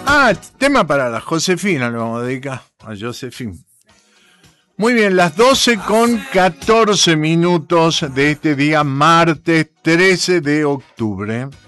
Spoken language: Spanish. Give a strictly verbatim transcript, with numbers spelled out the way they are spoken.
Ah, tema para la Josefina, le vamos a dedicar a Josefina. Muy bien, las doce con catorce minutos de este día martes trece de octubre.